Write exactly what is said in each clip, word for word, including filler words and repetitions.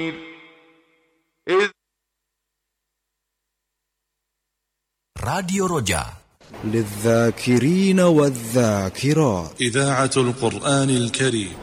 راديو رجاء للذاكرين والذاكرات إذاعة القرآن الكريم.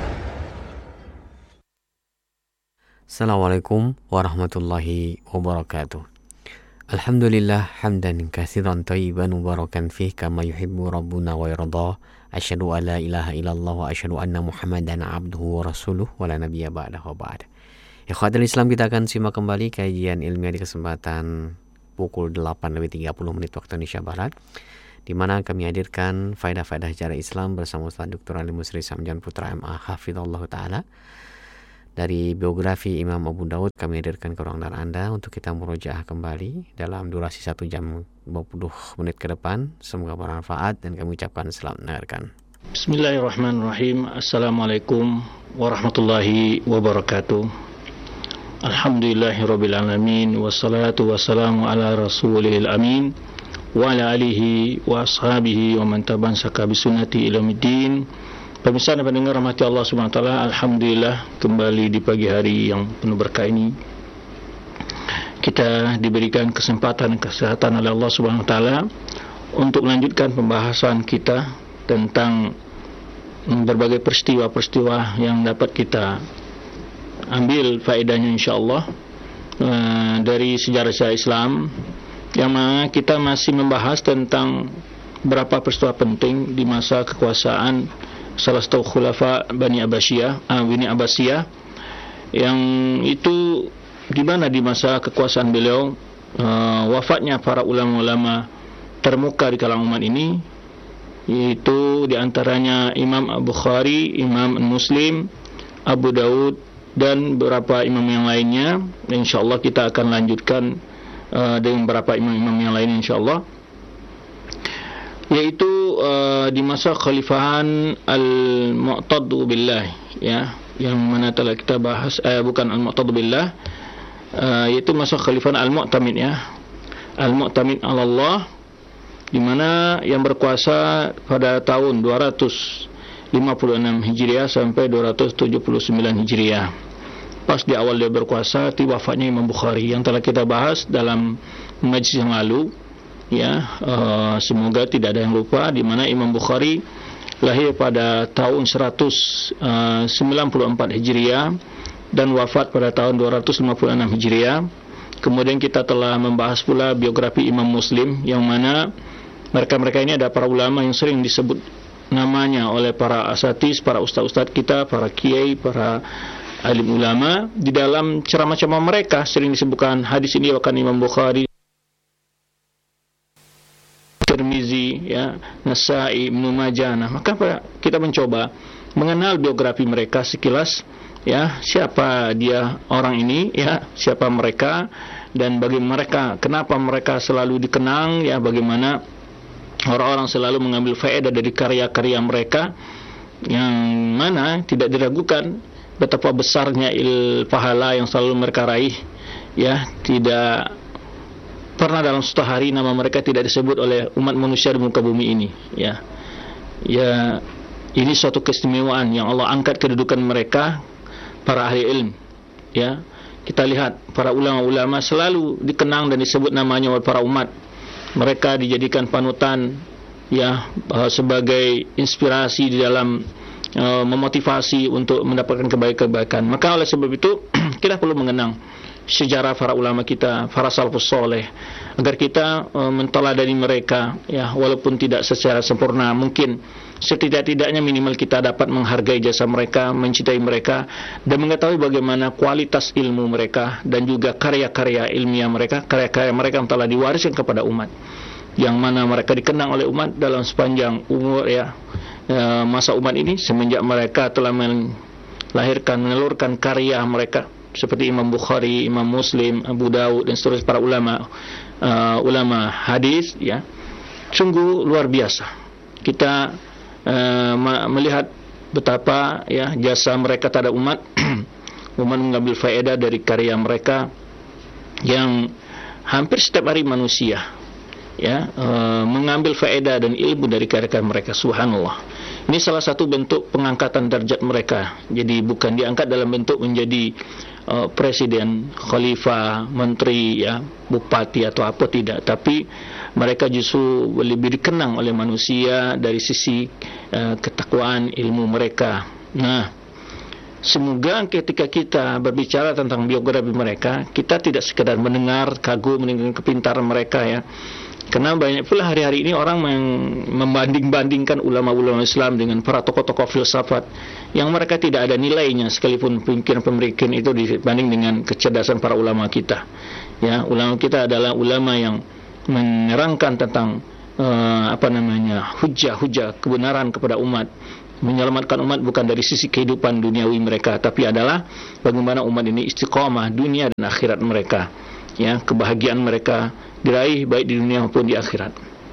Assalamualaikum warahmatullahi wabarakatuh. Alhamdulillah hamdan katsiran thayyiban mubarakan fih kama yuhibbu rabbuna wa yarda. Asyhadu an la ilaha illallah wa asyhadu anna Muhammadan abduhu wa rasuluh wa la nabiyya ba'dahu ba'd. Ikhwatul Islam, kita akan simak kembali kajian ilmiah di kesempatan pukul delapan lebih tiga puluh menit waktu Indonesia Barat, di mana kami hadirkan faedah-faedah sejarah Islam bersama Ustaz Doktor Ali Musri Samjan Putra M A Hafizallahu Ta'ala. Dari biografi Imam Abu Daud kami hadirkan ke ruang dan Anda untuk kita murojaah kembali dalam durasi satu jam dua puluh menit ke depan. Semoga bermanfaat dan kami ucapkan selamat mendengarkan. Bismillahirrahmanirrahim. Assalamualaikum warahmatullahi wabarakatuh. Alhamdulillahirabbil alamin, wassalatu wassalamu ala rasulil amin wa ala alihi wa ashabihi wa man tabi'ahu bi sunnati ila yaumil. Pemirsa dan pendengar rahmati Allah Subhanahu wa taala, alhamdulillah kembali di pagi hari yang penuh berkah ini kita diberikan kesempatan dan kesehatan oleh Allah Subhanahu wa taala untuk melanjutkan pembahasan kita tentang berbagai peristiwa-peristiwa yang dapat kita ambil faedahnya insyaallah uh, dari sejarah-sejarah Islam, yang mana kita masih membahas tentang beberapa peristiwa penting di masa kekuasaan salah satu khulafa Bani Abbasiyah, uh, Bani Abbasiyah, yang itu di mana di masa kekuasaan beliau uh, wafatnya para ulama-ulama termuka di kalangan umat ini, yaitu di antaranya Imam Bukhari, Imam Muslim, Abu Daud dan beberapa imam yang lainnya. InsyaAllah kita akan lanjutkan uh, dengan beberapa imam-imam yang lain insyaAllah, yaitu uh, di masa khalifahan Al-Mu'tad billah, ya, yang mana telah kita bahas, eh, bukan Al-Mu'tad billah, uh, yaitu masa khalifahan Al-Mu'tamid, ya, Al-Mu'tamid ala Allah, di mana yang berkuasa pada tahun dua ratus lima puluh enam Hijriah sampai dua ratus tujuh puluh sembilan Hijriah. Pas di awal dia berkuasa, tiba wafatnya Imam Bukhari yang telah kita bahas dalam majlis yang lalu, ya, uh, semoga tidak ada yang lupa, di mana Imam Bukhari lahir pada tahun seratus sembilan puluh empat Hijriah dan wafat pada tahun dua ratus lima puluh enam Hijriah. Kemudian kita telah membahas pula biografi Imam Muslim, yang mana mereka-mereka ini ada para ulama yang sering disebut namanya oleh para asatis, para ustaz-ustaz kita, para kiai, para alim ulama. Di dalam ceramah-ceramah mereka sering disebutkan hadis ini bahkan Imam Bukhari, Tirmizi, ya, Nasai, Ibnu Majah. Nah, maka kita mencoba mengenal biografi mereka sekilas, ya, siapa dia orang ini, ya, siapa mereka dan bagi mereka, kenapa mereka selalu dikenang, ya, bagaimana orang-orang selalu mengambil faedah dari karya-karya mereka, yang mana tidak diragukan betapa besarnya il pahala yang selalu mereka raih, ya, tidak pernah dalam suatu hari nama mereka tidak disebut oleh umat manusia di muka bumi ini, ya. Ya, ini suatu keistimewaan yang Allah angkat kedudukan mereka, para ahli ilmu, ya. Kita lihat para ulama-ulama selalu dikenang dan disebut namanya oleh para umat. Mereka dijadikan panutan, ya, uh, sebagai inspirasi di dalam uh, memotivasi untuk mendapatkan kebaikan-kebaikan. Maka oleh sebab itu kita perlu mengenang sejarah para ulama kita, para salafus soleh, agar kita uh, menteladani mereka, ya, walaupun tidak secara sempurna, mungkin setidak-tidaknya minimal kita dapat menghargai jasa mereka, mencintai mereka, dan mengetahui bagaimana kualitas ilmu mereka dan juga karya-karya ilmiah mereka, karya-karya mereka yang telah diwariskan kepada umat, yang mana mereka dikenang oleh umat dalam sepanjang umur, ya, uh, masa umat ini, semenjak mereka telah melahirkan, menelurkan karya mereka seperti Imam Bukhari, Imam Muslim, Abu Daud dan seterusnya, para ulama uh, ulama hadis, ya. Sungguh luar biasa kita uh, melihat betapa, ya, jasa mereka terhadap umat. Umat mengambil faedah dari karya mereka yang hampir setiap hari manusia, ya, uh, mengambil faedah dan ilmu dari karya-karya mereka. Subhanallah. Ini salah satu bentuk pengangkatan derajat mereka. Jadi bukan diangkat dalam bentuk menjadi uh, presiden, khalifah, menteri, ya, bupati atau apa, tidak, tapi mereka justru lebih dikenang oleh manusia dari sisi uh, ketakwaan ilmu mereka. Nah, semoga ketika kita berbicara tentang biografi mereka, kita tidak sekadar mendengar kagum dengan kepintaran mereka, ya. Karena banyak pula hari-hari ini orang membanding-bandingkan ulama-ulama Islam dengan para tokoh-tokoh filsafat yang mereka tidak ada nilainya, sekalipun pemikiran-pemikiran itu dibanding dengan kecerdasan para ulama kita. Ya, ulama kita adalah ulama yang menerangkan tentang uh, apa namanya hujah-hujah kebenaran kepada umat, menyelamatkan umat bukan dari sisi kehidupan duniawi mereka, tapi adalah bagaimana umat ini istiqamah dunia dan akhirat mereka. Ya, kebahagiaan mereka diraih baik di dunia maupun di akhirat.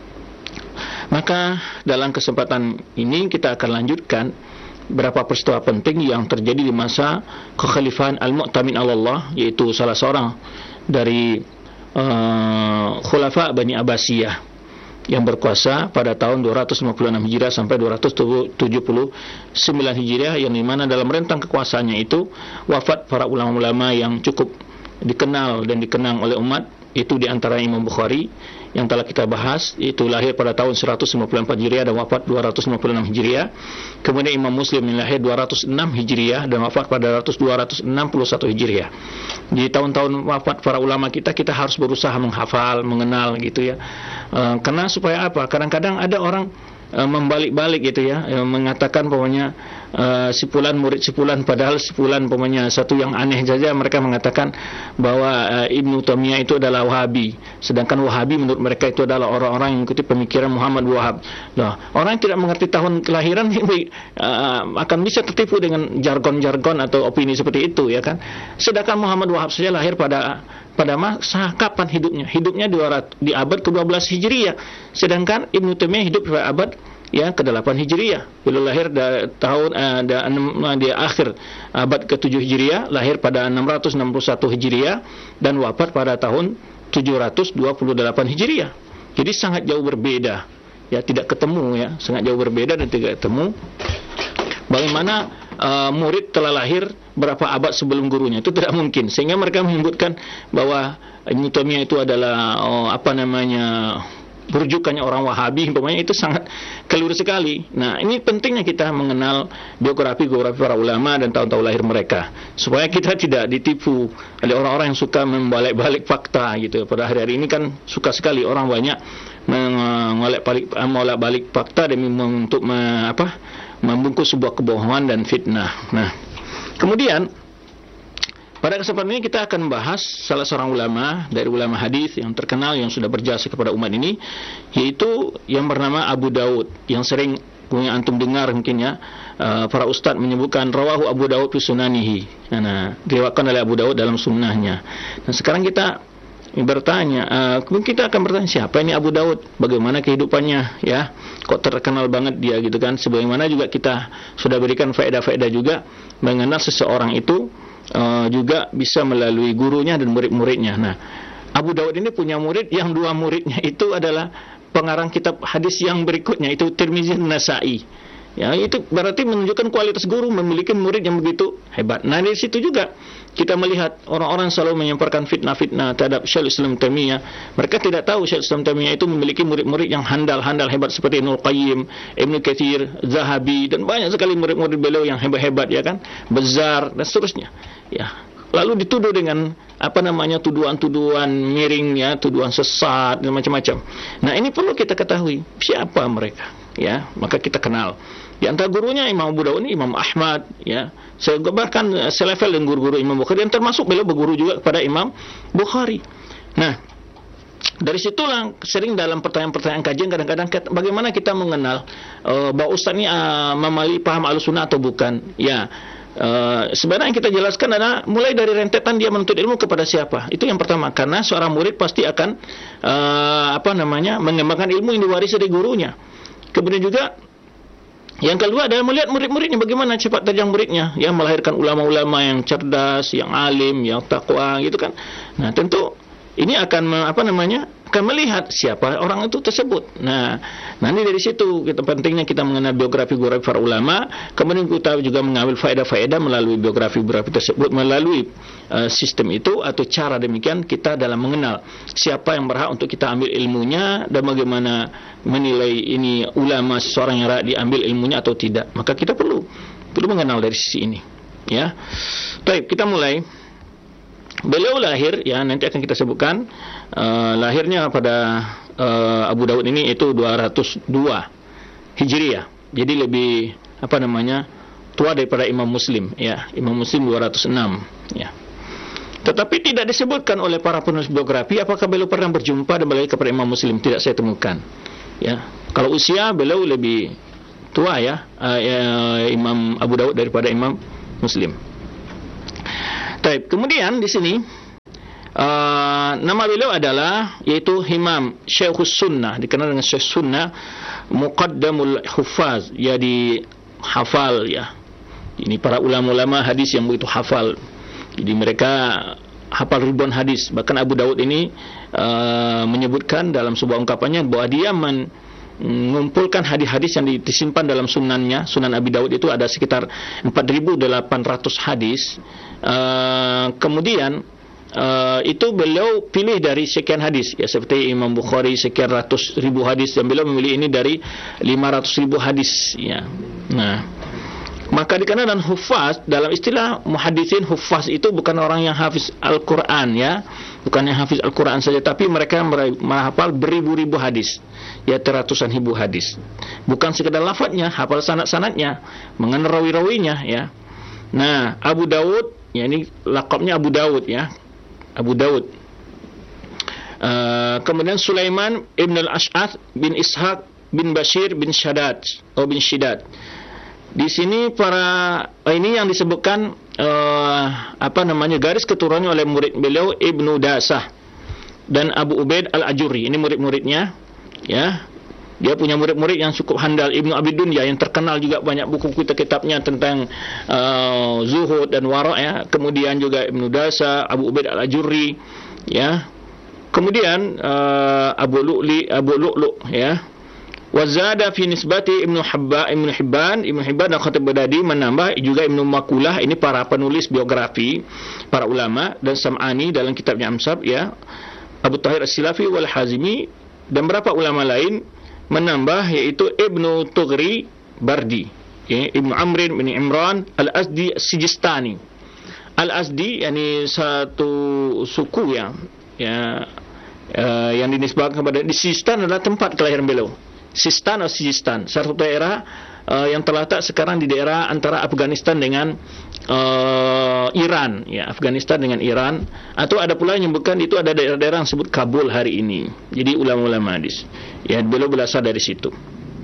Maka dalam kesempatan ini kita akan lanjutkan beberapa peristiwa penting yang terjadi di masa kekhalifahan Al-Mu'tamin Allah, yaitu salah seorang dari uh, khulafa Bani Abbasiyah yang berkuasa pada tahun dua ratus lima puluh enam Hijriah sampai dua ratus tujuh puluh sembilan Hijriah, yang dimana dalam rentang kekuasaannya itu wafat para ulama-ulama yang cukup dikenal dan dikenang oleh umat. Itu di antara Imam Bukhari yang telah kita bahas, itu lahir pada tahun seratus lima puluh empat Hijriah dan wafat dua ratus lima puluh enam Hijriah. Kemudian Imam Muslim yang lahir dua ratus enam Hijriah dan wafat pada dua ratus enam puluh satu Hijriah. Di tahun-tahun wafat para ulama kita, kita harus berusaha menghafal, mengenal gitu, ya. Uh, karena supaya apa? Kadang-kadang ada orang uh, membalik-balik gitu, ya, uh, mengatakan pokoknya uh, sipulan murid sipulan, padahal sipulan pokoknya satu yang aneh saja. Mereka mengatakan bahwa uh, Ibnu Taimiyah itu adalah Wahabi, sedangkan Wahabi menurut mereka itu adalah orang-orang yang mengikuti pemikiran Muhammad Wahab. Nah, orang yang tidak mengerti tahun kelahiran uh, akan bisa tertipu dengan jargon-jargon atau opini seperti itu, ya kan. Sedangkan Muhammad Wahab saja lahir pada pada masa kapan hidupnya? Hidupnya di abad ke dua belas Hijriah, sedangkan Ibnu Taimiyah hidup pada abad ya ke delapan Hijriah. Beliau lahir da, tahun uh, da, uh, di akhir abad ke tujuh Hijriah, lahir pada enam ratus enam puluh satu Hijriah dan wafat pada tahun tujuh ratus dua puluh delapan Hijriah. Jadi sangat jauh berbeda, ya, tidak ketemu, ya, sangat jauh berbeda dan tidak ketemu. Bagaimana uh, murid telah lahir berapa abad sebelum gurunya, itu tidak mungkin. Sehingga mereka menyebutkan bahwa Ibnu Taimiyah itu adalah oh, apa namanya rujukannya orang Wahabi, umpamanya, itu sangat keliru sekali. Nah, ini pentingnya kita mengenal biografi-biografi para ulama dan tahun-tahun lahir mereka, supaya kita tidak ditipu oleh orang-orang yang suka membalik-balik fakta gitu. Pada hari-hari ini kan suka sekali orang banyak mengolek-balik balik fakta demi untuk me, apa, membungkus sebuah kebohongan dan fitnah. Nah, kemudian pada kesempatan ini kita akan membahas salah seorang ulama dari ulama hadis yang terkenal yang sudah berjasa kepada umat ini, yaitu yang bernama Abu Daud, yang sering punya antum dengar mungkin, ya, uh, para ustaz menyebutkan rawahu Abu Daud fi sunanihi. Nah, diriwayatkan oleh Abu Daud dalam sunnahnya. Nah, sekarang kita bertanya, uh, kita akan bertanya, siapa ini Abu Daud? Bagaimana kehidupannya, ya? Kok terkenal banget dia gitu kan? Sebagaimana juga kita sudah berikan faedah-faedah juga mengenal seseorang itu Uh, juga bisa melalui gurunya dan murid-muridnya. Nah, Abu Daud ini punya murid yang dua muridnya itu adalah pengarang kitab hadis yang berikutnya, itu Tirmizi dan Nasa'i. Ya, itu berarti menunjukkan kualitas guru memiliki murid yang begitu hebat. Nah, dari situ juga kita melihat orang-orang selalu menyebarkan fitnah-fitnah terhadap Syekhul Islam Taimiyah. Mereka tidak tahu Syekhul Islam Taimiyah itu memiliki murid-murid yang handal-handal hebat seperti Ibnu Qayyim, Ibnu Katsir, Zahabi, dan banyak sekali murid-murid beliau yang hebat-hebat, ya kan, Bazzar dan seterusnya. Ya, lalu dituduh dengan apa namanya tuduhan-tuduhan miring, ya, tuduhan sesat dan macam-macam. Nah, ini perlu kita ketahui siapa mereka, ya, maka kita kenal. Di antara gurunya Imam Abu Daud ini Imam Ahmad, ya, bahkan selevel dengan guru-guru Imam Bukhari, dan termasuk beliau berguru juga kepada Imam Bukhari. Nah, dari situlah sering dalam pertanyaan-pertanyaan kajian kadang-kadang bagaimana kita mengenal uh, bahwa ustaz ini uh, memali paham Ahlussunnah atau bukan, ya. Uh, sebenarnya yang kita jelaskan adalah mulai dari rentetan dia menuntut ilmu kepada siapa. Itu yang pertama, karena seorang murid pasti akan uh, apa namanya mengembangkan ilmu yang diwarisi dari gurunya. Kemudian juga yang kedua adalah melihat murid-muridnya, bagaimana cepat terjang muridnya, yang melahirkan ulama-ulama yang cerdas, yang alim, yang takwa gitu kan. Nah, tentu ini akan apa namanya akan melihat siapa orang itu tersebut. Nah, nanti dari situ kita pentingnya kita mengenal biografi-biografi para ulama, kemudian kita juga mengambil faedah-faedah melalui biografi-biografi tersebut, melalui uh, sistem itu atau cara demikian kita dalam mengenal siapa yang berhak untuk kita ambil ilmunya dan bagaimana menilai ini ulama seseorang yang berhak diambil ilmunya atau tidak. Maka kita perlu perlu mengenal dari sisi ini. Ya, baik, kita mulai. Beliau lahir, ya nanti akan kita sebutkan uh, lahirnya pada uh, Abu Dawud ini itu dua ratus dua Hijriah. Jadi lebih apa namanya tua daripada Imam Muslim, ya. Imam Muslim dua ratus enam, ya. Tetapi tidak disebutkan oleh para penulis biografi apakah beliau pernah berjumpa dan balik kepada Imam Muslim, tidak saya temukan. Ya, kalau usia beliau lebih tua ya, uh, ya Imam Abu Dawud daripada Imam Muslim. Baik, kemudian di sini uh, nama beliau adalah yaitu Imam Syekhus Sunnah, dikenal dengan Syekh Sunnah, Muqaddamul Huffaz, jadi hafal ya. Ini para ulama-ulama hadis yang begitu hafal. Jadi mereka hafal ribuan hadis. Bahkan Abu Dawud ini uh, menyebutkan dalam sebuah ungkapannya bahwa dia men mengumpulkan hadis-hadis yang disimpan dalam sunannya. Sunan Abi Dawud itu ada sekitar empat ribu delapan ratus hadis. Uh, kemudian uh, itu beliau pilih dari sekian hadis, ya, seperti Imam Bukhari sekian ratus ribu hadis, dan beliau memilih ini dari lima ratus ribu hadis, ya. Nah, maka dikenal dengan huffaz. Dalam istilah muhaddisin, huffaz itu bukan orang yang hafiz Al-Quran, ya, bukan yang hafiz Al-Quran saja, tapi mereka menghafal beribu-ribu hadis, ya, teratusan ribu hadis. Bukan sekedar lafadznya, hafal sanad-sanadnya, mengenal rawi-rawinya, ya. Nah, Abu Dawud, ya, ini lakabnya Abu Dawud, ya, Abu Dawud. Uh, kemudian Sulaiman ibn al-Ash'ath bin Ishaq bin Bashir bin Shaddad atau bin Shidad. Di sini para ini yang disebutkan uh, apa namanya garis keturunannya oleh murid beliau Ibnu Dasah dan Abu Ubaid Al-Ajuri. Ini murid-muridnya, ya. Dia punya murid-murid yang cukup handal. Ibnu Abi Dunya yang terkenal juga, banyak buku kitab-kitabnya tentang uh, zuhud dan wara', ya. Kemudian juga Ibnu Dasah, Abu Ubaid Al-Ajuri, ya. Kemudian uh, Abu Lu'li, Abu Lu'lu', ya. Wazada fi nisbati Ibnu Hibban, Ibnu Hibban, Ibnu Hibban dan Khatib Baghdadi menambah juga Ibnu Makulah, ini para penulis biografi para ulama, dan Sam'ani dalam kitabnya Amsab, ya. Abu Tahir As-Silafi wal Hazimi dan beberapa ulama lain menambah, yaitu Ibnu Tughri Bardi, ya, Ibnu Amrin bin Imran Al-Azdi Sijistani. Al-Azdi yakni satu suku yang ya uh, yang dinisbahkan kepada di Sistan adalah tempat kelahiran beliau. Sistan atau Sijistan, satu daerah uh, yang terletak sekarang di daerah antara Afghanistan dengan uh, Iran, ya, Afghanistan dengan Iran, atau ada pula yang bukan itu ada daerah-daerah yang disebut Kabul hari ini. Jadi ulama-ulama hadis, ya, beliau berasal dari situ.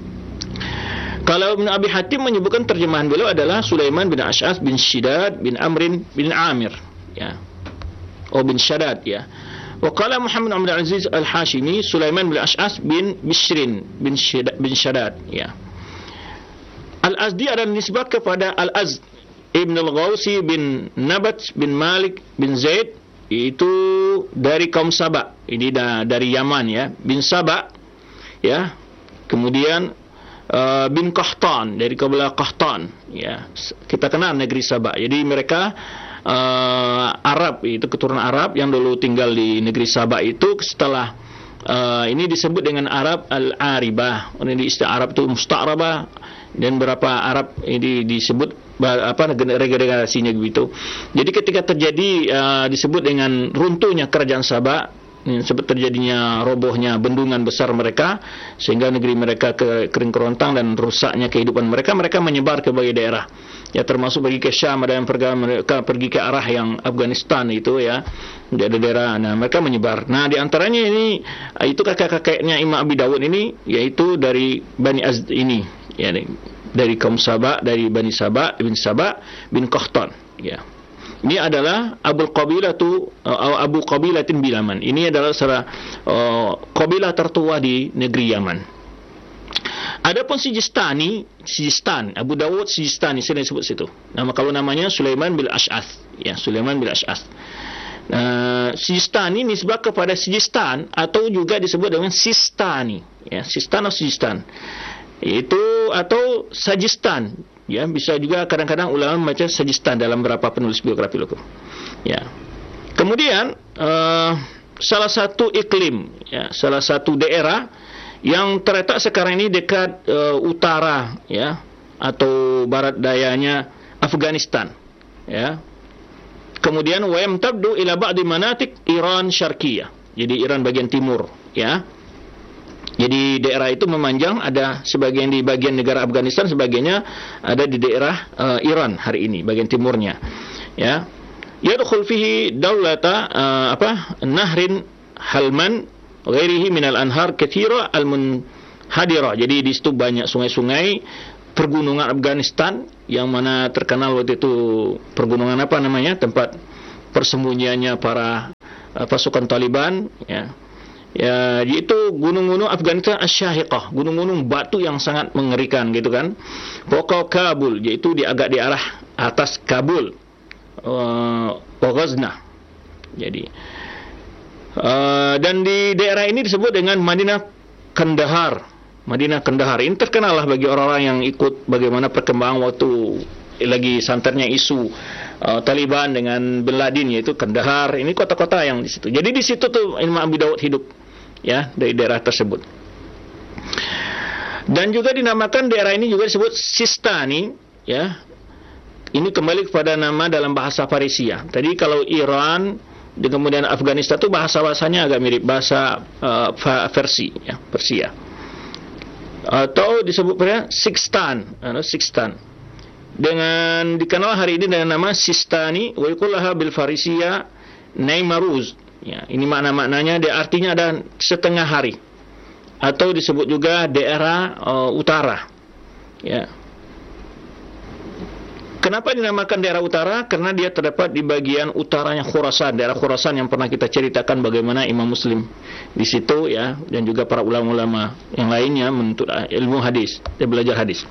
Kalau Ibn Abi Hatim menyebutkan terjemahan beliau adalah Sulaiman bin Ash'ath bin Shidad bin Amrin bin Amir, ya, oh bin Shaddad, ya. Waqala Muhammad Abdul Aziz Al-Hashimi Sulaiman bin Ash'ath bin Bishrin bin Shaddad, bin Shaddad, ya. Al-Azdi adalah nisbah kepada Al-Azd Ibn Al-Ghawsi bin Nabat bin Malik bin Zaid, itu dari kaum Sabah, ini da, dari Yaman, ya, bin Sabah, ya. Kemudian uh, bin Qahtan dari kabilah Qahtan, ya. Kita kenal negeri Sabah. Jadi mereka Uh, Arab, itu keturunan Arab yang dulu tinggal di negeri Sabah itu. Setelah uh, ini disebut dengan Arab Al-Aribah, ini di istilah Arab itu Musta'rabah, dan beberapa Arab ini disebut apa regenerasinya begitu. Jadi ketika terjadi uh, disebut dengan runtuhnya kerajaan Sabah, sebab terjadinya robohnya bendungan besar mereka, sehingga negeri mereka ke, kering kerontang dan rusaknya kehidupan mereka, mereka menyebar ke berbagai daerah, ya, termasuk pergi ke Syam, ada yang pergi, mereka pergi ke arah yang Afghanistan itu, ya, di daerah. Nah, mereka menyebar. Nah, di antaranya ini itu kakek-kakeknya Imam Abi Dawud ini, yaitu dari Bani Azd ini, ya, dari kaum Sabah, dari Bani Sabah, bin Sabah bin Qahtan, ya. Ini adalah Abu Qabilah tu uh, Abu Qabilatin bil Yaman. Ini adalah salah uh, kabilah tertua di negeri Yaman. Adapun Sijistani, Sijistan, Abu Dawud Sijistani, saya sebut situ. Nama kalau namanya Sulaiman bin Ash'ath, ya, Sulaiman bin Ash'ath. Uh, Sijistan ini nisbah kepada Sijistan atau juga disebut dengan Sistani, ya, Sistan atau Sijistan. Itu atau Sajistan, ya, bisa juga kadang-kadang ulama membaca Sajistan dalam beberapa penulis biografi lokum. Ya. Kemudian uh, salah satu iklim, ya, salah satu daerah yang terletak sekarang ini dekat uh, utara, ya, atau barat dayanya Afghanistan, ya. Kemudian wa yamtaddu ila ba'di manatik Iran Syarqiyah. Jadi Iran bagian timur, ya. Jadi daerah itu memanjang, ada sebagian di bagian negara Afghanistan, sebagainya ada di daerah uh, Iran hari ini bagian timurnya, ya. Yadkhul fihi daulata uh, apa? Nahrin Halman ghairihi minal anhar katsira al-munhadira. Jadi di situ banyak sungai-sungai pergunungan Afghanistan yang mana terkenal waktu itu pergunungan apa namanya, tempat persembunyiannya para uh, pasukan Taliban, ya. Ya, itu gunung-gunung Afghanistan asy-syahiqah, gunung-gunung batu yang sangat mengerikan gitu kan. Pokok Kabul, yaitu di agak di arah atas Kabul, uh, Ghazna. Jadi uh, dan di daerah ini disebut dengan Madinah Kandahar. Madinah Kandahar ini terkenal lah bagi orang-orang yang ikut bagaimana perkembangan waktu lagi santernya isu uh, Taliban dengan Bin Laden, yaitu Kandahar. Ini kota-kota yang di situ. Jadi di situ tuh Imam Abi Dawud hidup, ya, dari daerah tersebut. Dan juga dinamakan daerah ini juga disebut Sistani, ya. Ini kembali kepada nama dalam bahasa Farisia. Tadi kalau Iran dan kemudian Afghanistan itu bahasa-bahasanya agak mirip bahasa uh, Farsi, ya, Persia. Atau disebut pada Sistan, atau Sistan. Dengan dikenal hari ini dengan nama Sistani, wa yuqallaha bil Farisia Naimaruz. Ya, ini makna-maknanya, dia artinya ada setengah hari, atau disebut juga daerah uh, utara. Ya. Kenapa dinamakan daerah utara? Karena dia terdapat di bagian utaranya Khurasan, daerah Khurasan yang pernah kita ceritakan bagaimana Imam Muslim di situ, ya, dan juga para ulama-ulama yang lainnya menuntut ilmu hadis dan belajar hadis.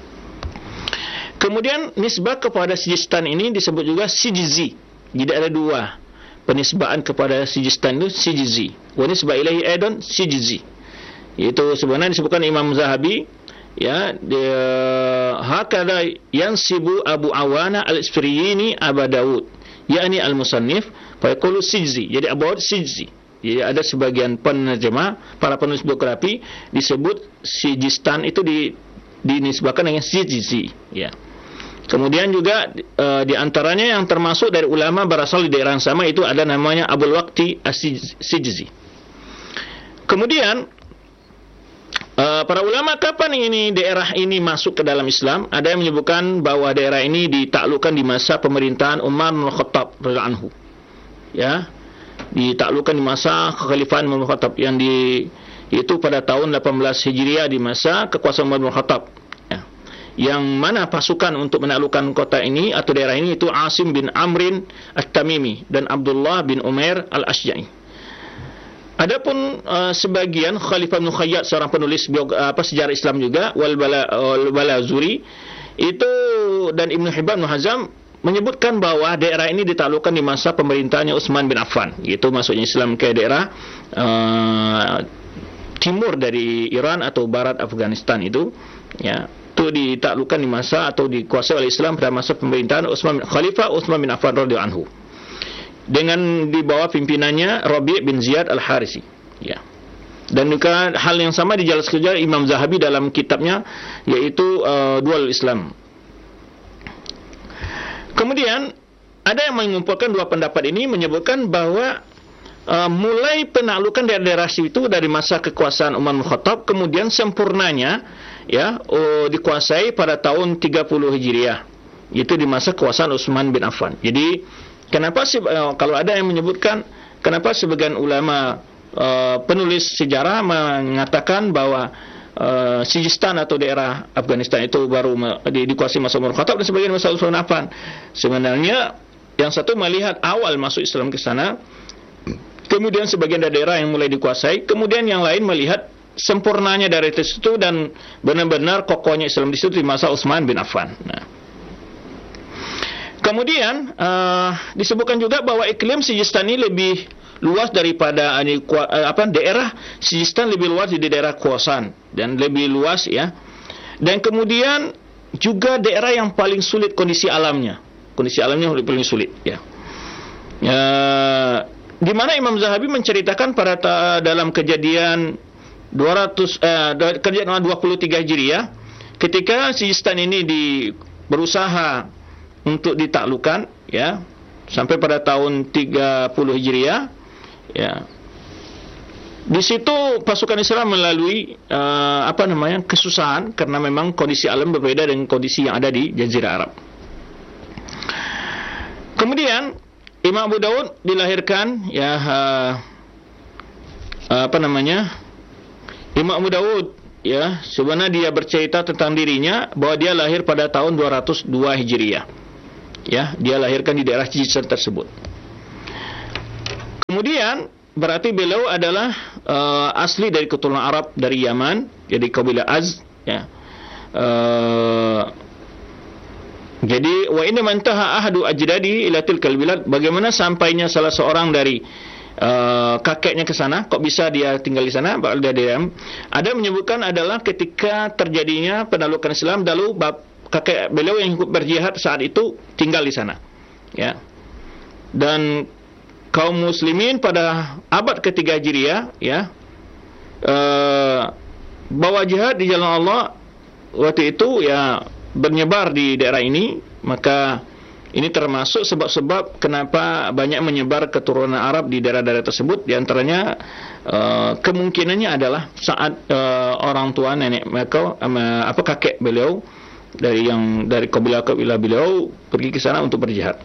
Kemudian nisbah kepada Sijistan ini disebut juga Sijizi. Jadi ada dua penisbahan kepada Sijistan itu, Sijizi. Wa nisbah ilaihi aidan Sijizi. Itu sebenarnya disebutkan Imam Zahabi, ya, dia hakada yansibu Abu Awana al-Isfiriyini Aba Daud, yakni al-musannif, fa yaqulu Sijzi. Jadi Abu Daud Sijzi. Jadi ada sebagian penerjemah, para penulis biografi disebut Sijistan itu di dinisbahkan dengan Sijizi, ya. Kemudian juga uh, di antaranya yang termasuk dari ulama berasal di daerah yang sama itu ada namanya Abul Waqti As-Sijzi. Kemudian uh, para ulama kapan ini daerah ini masuk ke dalam Islam? Ada yang menyebutkan bahwa daerah ini ditaklukkan di masa pemerintahan Umar bin Khattab radhiyallahu anhu. Ya, ditaklukkan di masa kekhalifahan Umar bin Khattab yang di itu pada tahun delapan belas Hijriah di masa kekuasaan Umar bin Khattab. Yang mana pasukan untuk menaklukkan kota ini atau daerah ini itu Asim bin Amrin At-Tamimi dan Abdullah bin Umair Al-Ashja'i. Adapun uh, sebagian Khalifah bin Khayyat, seorang penulis biog, uh, apa sejarah Islam juga, wal Balazuri itu, dan Ibnu Hibban bin Hazam menyebutkan bahwa daerah ini ditaklukkan di masa pemerintahannya Utsman bin Affan. Itu maksudnya Islam ke daerah uh, timur dari Iran atau barat Afghanistan itu, ya. Itu ditaklukkan di masa atau dikuasai oleh Islam pada masa pemerintahan Utsman bin Khalifah Utsman bin Affan radhiyallahu anhu, dengan di bawah pimpinannya Rabi' bin Ziyad Al-Harisi, ya. Dan juga hal yang sama dijelaskan oleh Imam Zahabi dalam kitabnya yaitu uh, Dual Islam. Kemudian ada yang mengumpulkan dua pendapat ini, menyebutkan bahwa Uh, mulai penaklukan daerah-daerah itu dari masa kekuasaan Umar bin Khattab, kemudian sempurnanya, ya, uh, dikuasai pada tahun tiga puluh Hijriah, itu di masa kekuasaan Utsman bin Affan. Jadi kenapa sih uh, kalau ada yang menyebutkan kenapa sebagian ulama uh, penulis sejarah mengatakan bahwa uh, Sijistan atau daerah Afghanistan itu baru di, dikuasai masa Umar bin Khattab dan sebagian masa Utsman bin Affan. Sebenarnya yang satu melihat awal masuk Islam ke sana, kemudian sebagian daerah yang mulai dikuasai, kemudian yang lain melihat sempurnanya dari itu dan benar-benar kokohnya Islam di situ di masa Utsman bin Affan. Nah. Kemudian uh, disebutkan juga bahwa iklim Sijistan ini lebih luas daripada uh, apa daerah Sijistan lebih luas di daerah Khorasan dan lebih luas ya. Dan kemudian juga daerah yang paling sulit kondisi alamnya. Kondisi alamnya paling sulit ya. Uh, di mana Imam Zahabi menceritakan pada ta- dalam kejadian dua ratus uh, kejadian dua puluh tiga Hijriah ketika Sijistan ini di berusaha untuk ditaklukkan ya sampai pada tahun tiga puluh Hijriah ya. Di situ pasukan Islam melalui uh, apa namanya kesusahan karena memang kondisi alam berbeda dengan kondisi yang ada di Jazirah Arab. Kemudian Imam Abu Daud dilahirkan ya uh, apa namanya Imam Abu Daud ya sebenarnya dia bercerita tentang dirinya bahwa dia lahir pada tahun dua ratus dua Hijriah. Ya, dia lahirkan di daerah Sijistan tersebut. Kemudian berarti beliau adalah uh, asli dari keturunan Arab dari Yaman, jadi kabilah Az. Ya. Uh, jadi wa inna mantaha ahadu ajdadi ila tilkal bilad. Bagaimana sampainya salah seorang dari uh, kakeknya ke sana? Kok bisa dia tinggal di sana? Dia diam. Ada menyebutkan adalah ketika terjadinya penaklukan Islam, lalu bab kakek beliau yang ikut berjihad saat itu tinggal di sana ya. Dan kaum muslimin pada abad ketiga Hijriah ya uh, bawa jihad di jalan Allah waktu itu ya menyebar di daerah ini. Maka ini termasuk sebab-sebab kenapa banyak menyebar keturunan Arab di daerah-daerah tersebut. Di antaranya uh, kemungkinannya adalah saat uh, orang tua nenek mereka uh, apa kakek beliau dari yang dari kabilah-kabilah beliau pergi ke sana untuk berjihad.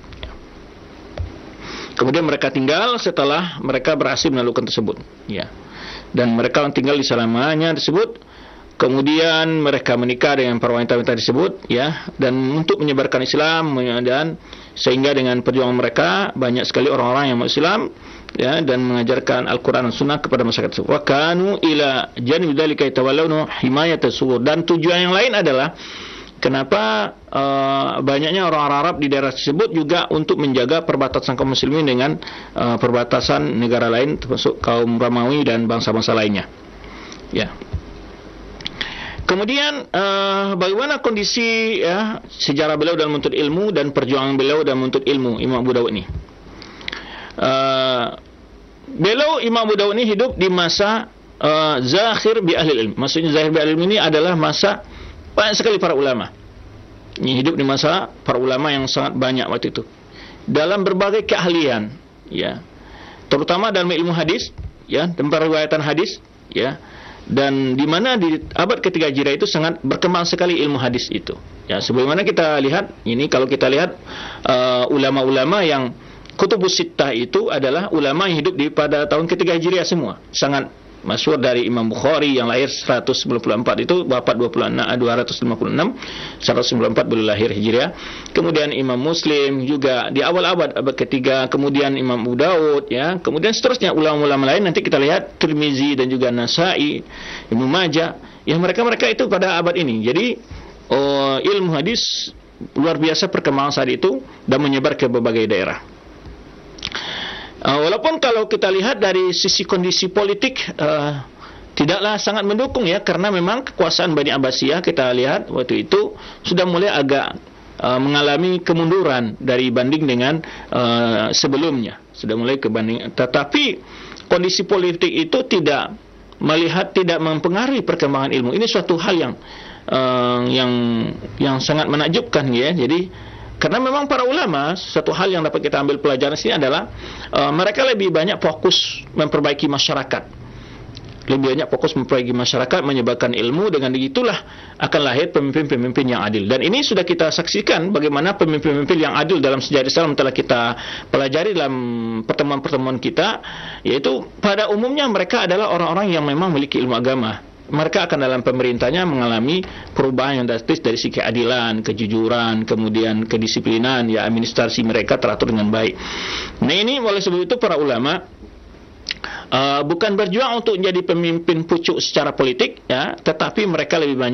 Kemudian mereka tinggal setelah mereka berhasil menaklukkan tersebut, ya. Dan mereka tinggal di selamanya tersebut. Kemudian mereka menikah dengan para wanita-wanita tersebut, ya. Dan untuk menyebarkan Islam dan sehingga dengan perjuangan mereka banyak sekali orang-orang yang masuk Islam, ya, dan mengajarkan Al-Quran dan Sunnah kepada masyarakat tersebut. Wa kanu ila janib dzalika yatawallawna himayat as-sughur. Dan tujuan yang lain adalah kenapa uh, banyaknya orang Arab di daerah tersebut juga untuk menjaga perbatasan kaum muslimin dengan uh, perbatasan negara lain termasuk kaum Romawi dan bangsa-bangsa lainnya. Ya. Kemudian uh, bagaimana kondisi ya, sejarah beliau dalam menuntut ilmu dan perjuangan beliau dalam menuntut ilmu Imam Abu Daud ini. Uh, beliau Imam Abu Daud ini hidup di masa uh, zakhir bi ahli ilm. Maksudnya zakhir bi ahli ilm ini adalah masa banyak sekali para ulama. Ini hidup di masa para ulama yang sangat banyak waktu itu dalam berbagai keahlian, ya, terutama dalam ilmu hadis, ya, dan periwayatan hadis, ya, dan di mana di abad ketiga Hijriah itu sangat berkembang sekali ilmu hadis itu. Ya, sebagaimana kita lihat ini kalau kita lihat uh, ulama-ulama yang kutubus sittah itu adalah ulama yang hidup di pada tahun ketiga Hijriah semua, sangat masyhur dari Imam Bukhari yang lahir seratus sembilan puluh empat itu wafat dua ratus lima puluh enam, seratus sembilan puluh empat beliau lahir Hijriah. Kemudian Imam Muslim juga di awal abad abad ketiga, kemudian Imam Abu Daud, ya, kemudian seterusnya ulama-ulama lain nanti kita lihat Tirmizi dan juga Nasai, Ibnu Majah, ya, mereka-mereka itu pada abad ini. Jadi oh, ilmu hadis luar biasa perkembangan saat itu dan menyebar ke berbagai daerah. Uh, walaupun kalau kita lihat dari sisi kondisi politik uh, tidaklah sangat mendukung, ya, karena memang kekuasaan Bani Abbasiyah kita lihat waktu itu sudah mulai agak uh, mengalami kemunduran dari banding dengan uh, sebelumnya, sudah mulai kebanding. Tetapi kondisi politik itu tidak melihat tidak mempengaruhi perkembangan ilmu. Ini suatu hal yang uh, yang yang sangat menakjubkan, ya. Jadi karena memang para ulama, satu hal yang dapat kita ambil pelajaran sini adalah uh, mereka lebih banyak fokus memperbaiki masyarakat, lebih banyak fokus memperbaiki masyarakat, menyebarkan ilmu. Dengan begitulah akan lahir pemimpin-pemimpin yang adil. Dan ini sudah kita saksikan bagaimana pemimpin-pemimpin yang adil dalam sejarah Islam telah kita pelajari dalam pertemuan-pertemuan kita, yaitu pada umumnya mereka adalah orang-orang yang memang memiliki ilmu agama. Mereka akan dalam pemerintahnya mengalami perubahan yang drastis dari segi keadilan, kejujuran, kemudian kedisiplinan, ya, administrasi mereka teratur dengan baik. Nah, ini oleh sebab itu para ulama uh, bukan berjuang untuk menjadi pemimpin pucuk secara politik, ya, tetapi mereka lebih banyak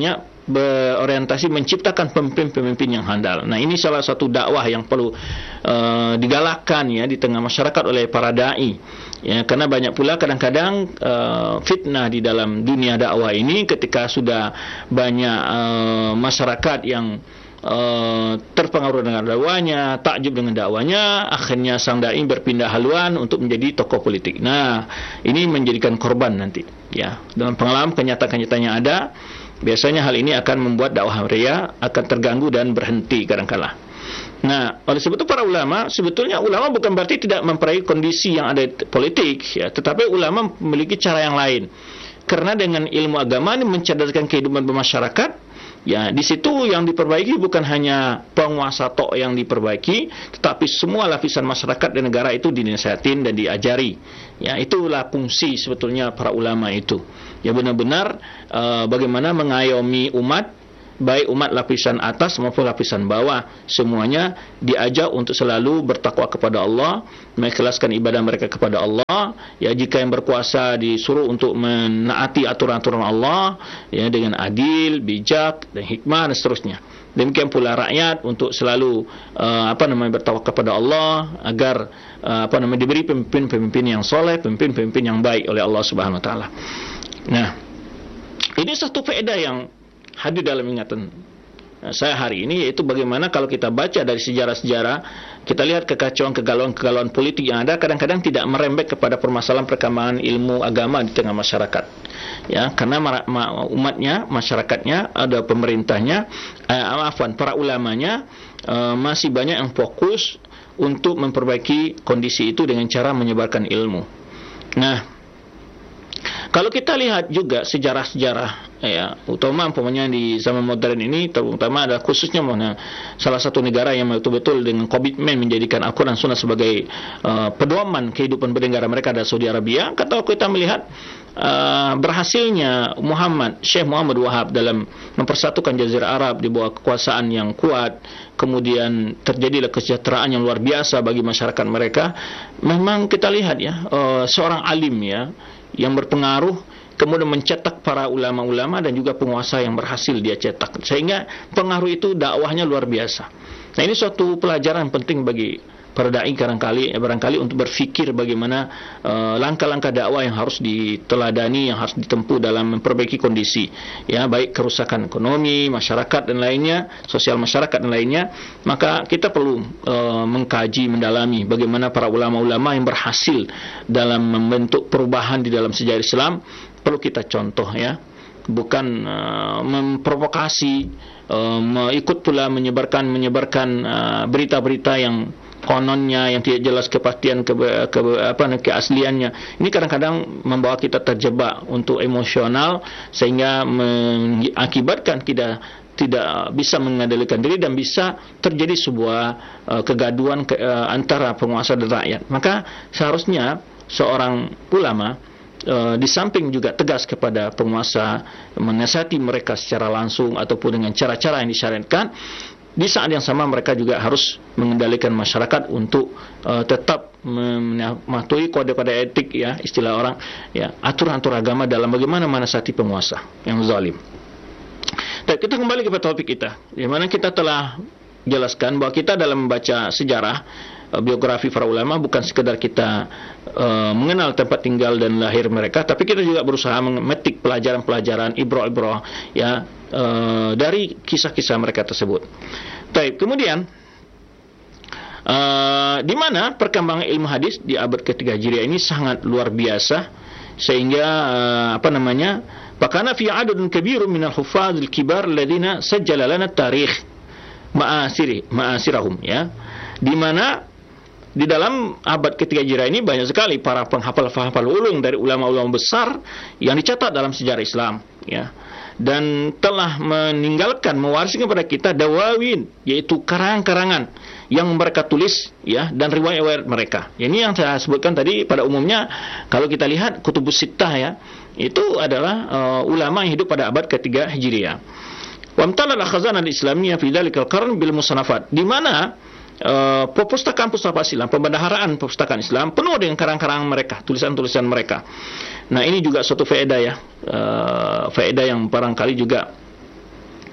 berorientasi menciptakan pemimpin-pemimpin yang handal. Nah, ini salah satu dakwah yang perlu uh, digalakkan ya di tengah masyarakat oleh para dai. Ya, karena banyak pula kadang-kadang uh, fitnah di dalam dunia dakwah ini ketika sudah banyak uh, masyarakat yang Uh, terpengaruh dengan dakwanya, takjub dengan dakwanya, akhirnya sang dai berpindah haluan untuk menjadi tokoh politik. Nah, ini menjadikan korban nanti. Ya, dalam pengalaman kenyataan-kenyataan yang ada, biasanya hal ini akan membuat dakwah mereka akan terganggu dan berhenti kadang-kala. Nah, oleh sebab itu para ulama, sebetulnya ulama bukan berarti tidak mempelajari kondisi yang ada politik, ya, tetapi ulama memiliki cara yang lain. Karena dengan ilmu agama ini mencerdaskan kehidupan bermasyarakat. Ya, di situ yang diperbaiki bukan hanya penguasa tok yang diperbaiki, tetapi semua lapisan masyarakat dan negara itu dinasihatin dan diajari. Ya, itulah fungsi sebetulnya para ulama itu. Ya, benar-benar uh, bagaimana mengayomi umat, baik umat lapisan atas maupun lapisan bawah, semuanya diajak untuk selalu bertakwa kepada Allah, mengikhlaskan ibadah mereka kepada Allah. Ya, jika yang berkuasa disuruh untuk menaati aturan-aturan Allah, ya, dengan adil, bijak dan hikmah dan seterusnya. Demikian pula rakyat untuk selalu uh, apa namanya bertakwa kepada Allah agar uh, apa namanya diberi pemimpin-pemimpin yang soleh, pemimpin-pemimpin yang baik oleh Allah Subhanahu wa taala. Nah, ini satu faedah yang hadir dalam ingatan saya hari ini, yaitu bagaimana kalau kita baca dari sejarah-sejarah, kita lihat kekacauan, kegalauan-kegalauan politik yang ada kadang-kadang tidak merembet kepada permasalahan perkembangan ilmu agama di tengah masyarakat. Ya, karena umatnya, masyarakatnya, ada pemerintahnya, eh, afwan, para ulamanya eh, masih banyak yang fokus untuk memperbaiki kondisi itu dengan cara menyebarkan ilmu. Nah, kalau kita lihat juga sejarah-sejarah, ya, utama umpamanya di zaman modern ini, terutama ada khususnya mana salah satu negara yang betul-betul dengan komitmen menjadikan Al-Quran Sunnah sebagai uh, pedoman kehidupan bernegara mereka, adalah Saudi Arabia. Kalau kita melihat uh, berhasilnya Muhammad, Syekh Muhammad Wahab dalam mempersatukan Jazirah Arab di bawah kekuasaan yang kuat, kemudian terjadilah kesejahteraan yang luar biasa bagi masyarakat mereka. Memang kita lihat ya, uh, seorang alim ya yang berpengaruh kemudian mencetak para ulama-ulama dan juga penguasa yang berhasil dia cetak, sehingga pengaruh itu dakwahnya luar biasa. Nah, ini suatu pelajaran penting bagi para dai barangkali, barangkali untuk berfikir bagaimana uh, langkah-langkah dakwah yang harus diteladani, yang harus ditempuh dalam memperbaiki kondisi, ya, baik kerusakan ekonomi, masyarakat dan lainnya, sosial masyarakat dan lainnya. Maka kita perlu uh, mengkaji, mendalami bagaimana para ulama-ulama yang berhasil dalam membentuk perubahan di dalam sejarah Islam. Perlu kita contoh, ya, bukan uh, memprovokasi, uh, ikut pula menyebarkan menyebarkan uh, berita-berita yang kononnya yang tidak jelas kepastian ke, ke apa keasliannya. Ini kadang-kadang membawa kita terjebak untuk emosional, sehingga mengakibatkan kita tidak bisa mengendalikan diri dan bisa terjadi sebuah uh, kegaduhan ke, uh, antara penguasa dan rakyat. Maka seharusnya seorang ulama Uh, di samping juga tegas kepada penguasa, menasihati mereka secara langsung ataupun dengan cara-cara yang disyariatkan, di saat yang sama mereka juga harus mengendalikan masyarakat untuk uh, tetap mematuhi kode-kode etik, ya, istilah orang, ya, aturan-aturan agama dalam bagaimana menasihati penguasa yang zalim. Dan kita kembali kepada topik kita, di mana kita telah jelaskan bahwa kita dalam membaca sejarah, biografi para ulama, bukan sekedar kita uh, mengenal tempat tinggal dan lahir mereka, tapi kita juga berusaha memetik pelajaran-pelajaran, ibrah-ibrah, ya, uh, dari kisah-kisah mereka tersebut. Baik, kemudian uh, di mana perkembangan ilmu hadis di abad ketiga Hijriah ini sangat luar biasa, sehingga uh, apa namanya, fakana fi adadun kabirun minal huffaz al-kibar alladziina sajjala lana tarikh ma'asiri ma'asirahum, ya, di mana di dalam abad ketiga Hijriah ini banyak sekali para penghafal-penghafal ulung dari ulama-ulama besar yang dicatat dalam sejarah Islam, ya, dan telah meninggalkan, mewariskan kepada kita dawawin, yaitu karangan-karangan yang mereka tulis, ya, dan riwayat-riwayat mereka. Ini yang saya sebutkan tadi. Pada umumnya kalau kita lihat kutubus sittah, ya, itu adalah uh, ulama yang hidup pada abad ketiga Hijriah. Wa amtalal al-khazanah al-islamiyah fi dhalikal qarn bil musannafat, di mana Uh, perpustakaan-perpustakaan Islam, pembendaharaan perpustakaan Islam penuh dengan karang-karang mereka, tulisan-tulisan mereka. Nah, ini juga suatu faedah, ya, uh, faedah yang barangkali juga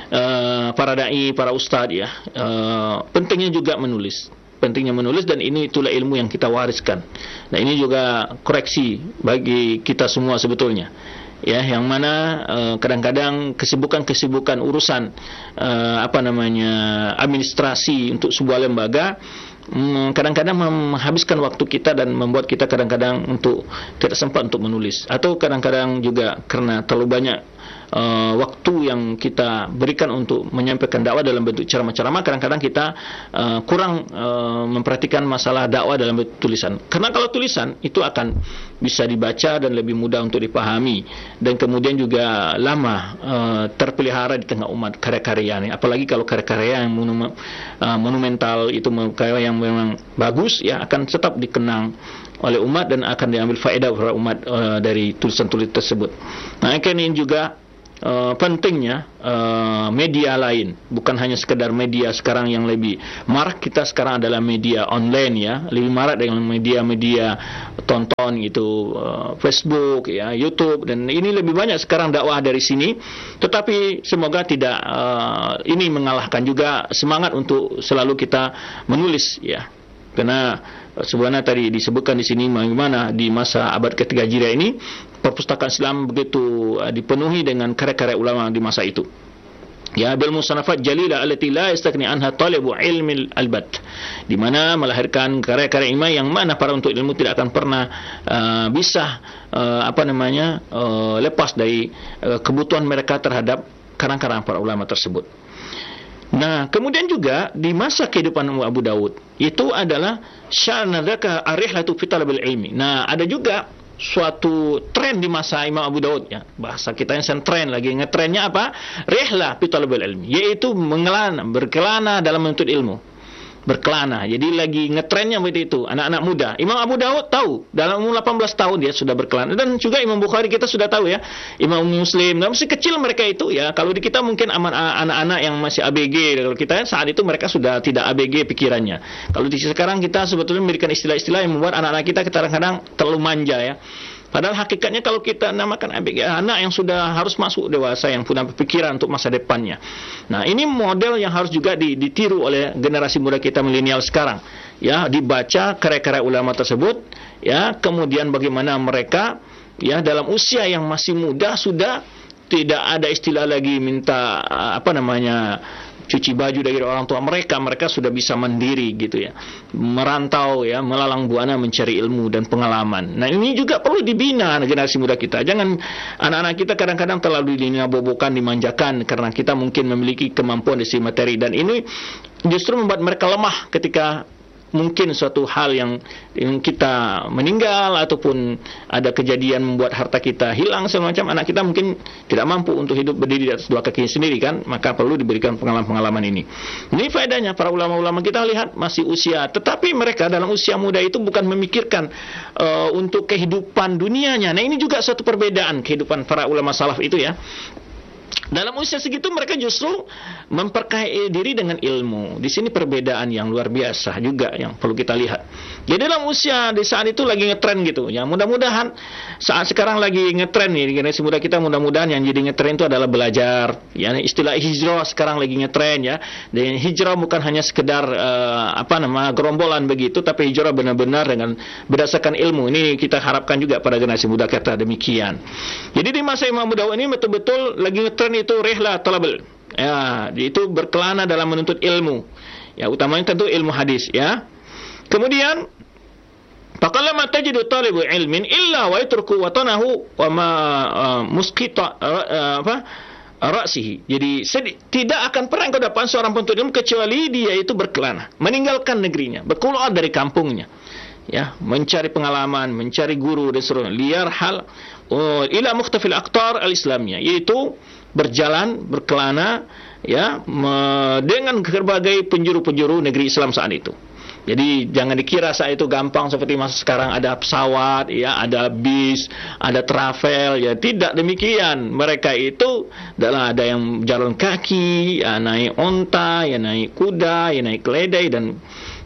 uh, para dai, para ustadz ya, uh, pentingnya juga menulis. Pentingnya menulis, dan ini itulah ilmu yang kita wariskan. Nah, ini juga koreksi bagi kita semua sebetulnya. Ya, yang mana uh, kadang-kadang kesibukan-kesibukan urusan uh, apa namanya administrasi untuk sebuah lembaga um, kadang-kadang menghabiskan waktu kita dan membuat kita kadang-kadang untuk tidak sempat untuk menulis, atau kadang-kadang juga karena terlalu banyak Uh, waktu yang kita berikan untuk menyampaikan dakwah dalam bentuk ceramah-ceramah, kadang-kadang kita uh, kurang uh, memperhatikan masalah dakwah dalam bentuk tulisan. Karena kalau tulisan itu akan bisa dibaca dan lebih mudah untuk dipahami, dan kemudian juga lama uh, terpelihara di tengah umat karya-karyanya. Apalagi kalau karya-karya yang monum- uh, monumental itu, karya yang memang bagus ya, akan tetap dikenang oleh umat dan akan diambil faedah oleh umat uh, dari tulisan-tulisan tersebut. Nah, ini juga Uh, pentingnya uh, media lain, bukan hanya sekedar media sekarang yang lebih marak kita sekarang adalah media online ya, lebih marak dengan media-media tonton gitu, uh, Facebook ya, YouTube, dan ini lebih banyak sekarang dakwah dari sini. Tetapi semoga tidak uh, ini mengalahkan juga semangat untuk selalu kita menulis ya. Karena sebenarnya tadi disebutkan di sini bagaimana di masa abad ketiga Hijriah ini perpustakaan Islam begitu uh, dipenuhi dengan karya-karya ulama di masa itu. Ya, bil musanafat jalila allati la yastakni anha talibu ilmi albat, di mana melahirkan karya-karya ilmiah yang mana para untuk ilmu tidak akan pernah uh, bisa uh, apa namanya uh, lepas dari uh, kebutuhan mereka terhadap karang-karang para ulama tersebut. Nah, kemudian juga di masa kehidupan Abu Daud itu adalah sya'nadaka arihlatu fi talabil ilmi. Nah, ada juga suatu tren di masa Imam Abu Daud ya. Bahasa kita yang tren lagi, ngetrennya apa? Rihlah fi talabil ilmi, yaitu mengelana, berkelana dalam menuntut ilmu. Berkelana. Jadi lagi ngetrennya begitu itu, anak-anak muda. Imam Abu Daud tahu, dalam umur delapan belas tahun dia sudah berkelana. Dan juga Imam Bukhari kita sudah tahu ya, Imam Muslim, masih kecil mereka itu ya. Kalau di kita mungkin aman anak-anak yang masih A B G. Kalau kita saat itu mereka sudah tidak A B G pikirannya. Kalau di sekarang kita sebetulnya memberikan istilah-istilah yang membuat anak-anak kita kadang-kadang terlalu manja ya. Padahal hakikatnya kalau kita namakan A B G, anak yang sudah harus masuk dewasa, yang punya pikiran untuk masa depannya. Nah, ini model yang harus juga ditiru oleh generasi muda kita milenial sekarang. Ya, dibaca karya-karya ulama tersebut, ya, kemudian bagaimana mereka ya dalam usia yang masih muda sudah tidak ada istilah lagi minta apa namanya cuci baju dari orang tua mereka, mereka sudah bisa mandiri gitu ya, merantau ya, melalang buana mencari ilmu dan pengalaman. Nah, ini juga perlu dibina generasi muda kita. Jangan anak-anak kita kadang-kadang terlalu dinabobokan, dimanjakan karena kita mungkin memiliki kemampuan dari materi, dan ini justru membuat mereka lemah ketika mungkin suatu hal yang, yang kita meninggal ataupun ada kejadian membuat harta kita hilang semacam, anak kita mungkin tidak mampu untuk hidup berdiri di atas dua kaki sendiri kan, maka perlu diberikan pengalaman-pengalaman ini. Ini faedahnya para ulama-ulama kita lihat masih usia, tetapi mereka dalam usia muda itu bukan memikirkan uh, untuk kehidupan dunianya. Nah, ini juga suatu perbedaan kehidupan para ulama salaf itu ya. Dalam usia segitu mereka justru memperkaya diri dengan ilmu. Di sini perbedaan yang luar biasa juga yang perlu kita lihat. Jadi dalam usia di saat itu lagi ngetren gitu. Ya, mudah-mudahan saat sekarang lagi ngetren nih generasi muda kita, mudah-mudahan yang jadi ngetren itu adalah belajar. Ya, istilah hijrah sekarang lagi ngetren ya. Dan hijrah bukan hanya sekedar uh, apa nama gerombolan begitu, tapi hijrah benar-benar dengan berdasarkan ilmu. Ini kita harapkan juga pada generasi muda kita demikian. Jadi di masa Imam Abu Daud ini betul-betul lagi ngetren itu rihlah talabul. Ya, itu berkelana dalam menuntut ilmu. Ya, utamanya tentu ilmu hadis ya. Kemudian faqallama tajidu talibu ilmin illa wa yatruku watanahu wa ma uh, musqita uh, apa ra'sihi. Jadi sedi- tidak akan pernah kau dapat seorang penuntut ilmu kecuali dia itu berkelana, meninggalkan negerinya, berkeluar dari kampungnya. Ya, mencari pengalaman, mencari guru dan seterusnya. Liar hal uh, ila mukhtafil aqtar al-islamiyah, yaitu berjalan, berkelana ya me, dengan berbagai penjuru-penjuru negeri Islam saat itu. Jadi jangan dikira saat itu gampang seperti masa sekarang ada pesawat, ya, ada bis, ada travel, ya tidak demikian. Mereka itu adalah ada yang jalan kaki, ya, naik onta, ya naik kuda, ya naik keledai dan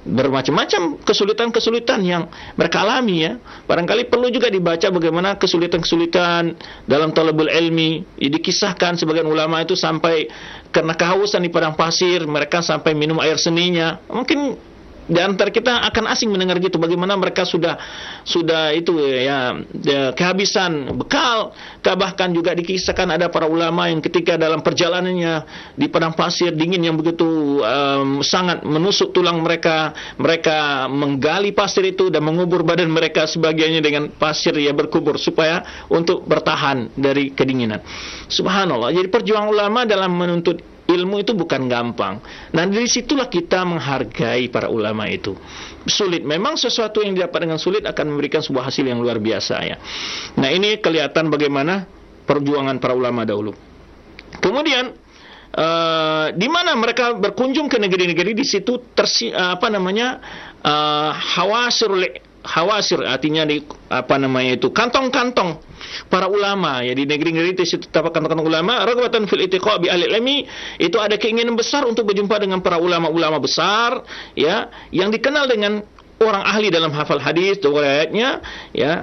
bermacam-macam kesulitan-kesulitan yang mereka alami ya. Barangkali perlu juga dibaca bagaimana kesulitan-kesulitan dalam talabul ilmi. Dikisahkan sebagian ulama itu sampai karena kehausan di padang pasir, mereka sampai minum air seninya. Mungkin di antara kita akan asing mendengar gitu, bagaimana mereka sudah sudah itu ya, ya kehabisan bekal. Bahkan juga dikisahkan ada para ulama yang ketika dalam perjalanannya di padang pasir dingin yang begitu um, sangat menusuk tulang mereka, mereka menggali pasir itu dan mengubur badan mereka sebagiannya dengan pasir ya, berkubur supaya untuk bertahan dari kedinginan. Subhanallah. Jadi perjuangan ulama dalam menuntut ilmu itu bukan gampang. Nah, dari situlah kita menghargai para ulama itu. Sulit. Memang sesuatu yang didapat dengan sulit akan memberikan sebuah hasil yang luar biasa ya. Nah, ini kelihatan bagaimana perjuangan para ulama dahulu. Kemudian uh, di mana mereka berkunjung ke negeri-negeri, di situ tersi, uh, apa namanya? Uh, hawasirul hawasir, artinya di apa namanya itu kantong-kantong para ulama ya, di negeri-negeri itu situ terdapat kantong-kantong ulama. Raghbatan fil itiqa bi ahli ilmi, itu ada keinginan besar untuk berjumpa dengan para ulama-ulama besar ya, yang dikenal dengan orang ahli dalam hafal hadis dan riwayatnya ya.